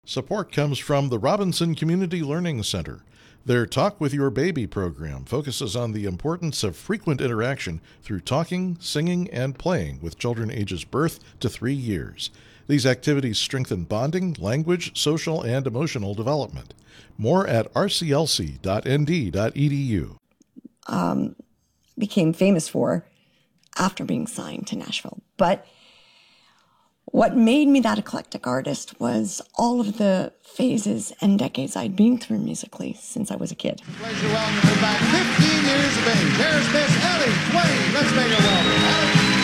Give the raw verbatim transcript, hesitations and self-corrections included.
Support comes from the Robinson Community Learning Center. Their Talk with Your Baby program focuses on the importance of frequent interaction through talking, singing, and playing with children ages birth to three years. These activities strengthen bonding, language, social, and emotional development. More at r c l c dot n d dot e d u. Um, became famous for after being signed to Nashville. But what made me that eclectic artist was all of the phases and decades I'd been through musically since I was a kid. Pleasure welcoming her back fifteen years of age. There's Miss Ellie Wayne. Let's make her welcome.